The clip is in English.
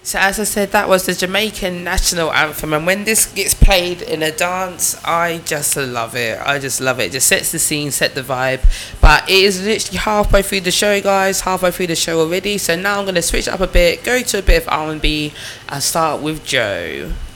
So as I said, that was the Jamaican national anthem, and when this gets played in a dance, I just love it. I just love it. It just sets the scene, set the vibe. But it is literally halfway through the show, guys. Halfway through the show already. So now I'm gonna switch up a bit, go to a bit of R&B, and start with Joe.